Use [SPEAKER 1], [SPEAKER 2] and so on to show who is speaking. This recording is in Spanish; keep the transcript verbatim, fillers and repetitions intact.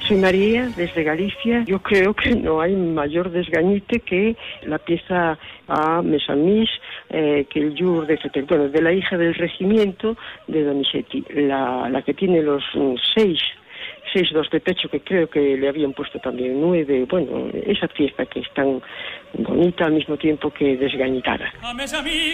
[SPEAKER 1] Soy María, desde Galicia. Yo creo que no hay mayor desgañite que la pieza a Mesamís, eh, que el Yur de, bueno, de la hija del regimiento de Donizetti, la, la que tiene los um, seis, seis dos de pecho, que creo que le habían puesto también nueve. Bueno, esa pieza que es tan bonita al mismo tiempo que desgañitada.